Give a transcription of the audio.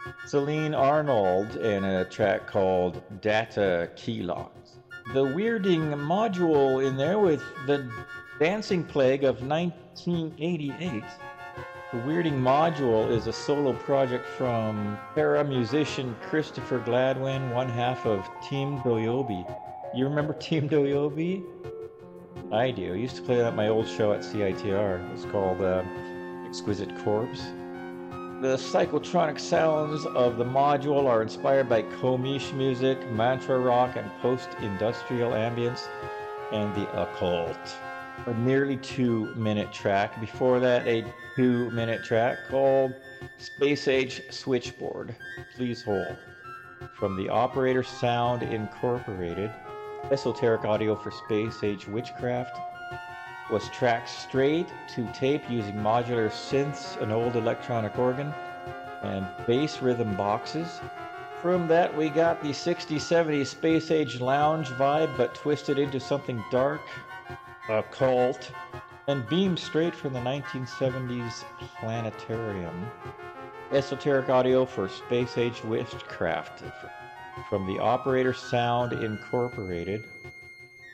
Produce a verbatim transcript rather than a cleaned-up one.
Celine Arnold in a track called Data Keyloggs. The weirding module in there with the Dancing Plague of nineteen eighty-eight. The weirding module is a solo project from para musician Christopher Gladwin, one half of Team Doyobi. You remember Team Doyobi? I do. I used to play that at my old show at C I T R. It was called uh, Exquisite Corpse. The psychotronic sounds of the module are inspired by Komish music, mantra rock, and post-industrial ambience, and the occult. A nearly two-minute track. Before that, a two-minute track called Space Age Switchboard. Please hold. From the Operator Sound Incorporated, esoteric audio for Space Age Witchcraft was tracked straight to tape using modular synths, an old electronic organ, and bass rhythm boxes. From that, we got the sixties seventies Space Age lounge vibe, but twisted into something dark, occult, and beamed straight from the nineteen seventies planetarium. Esoteric audio for Space Age Witchcraft from the Operator Sound Incorporated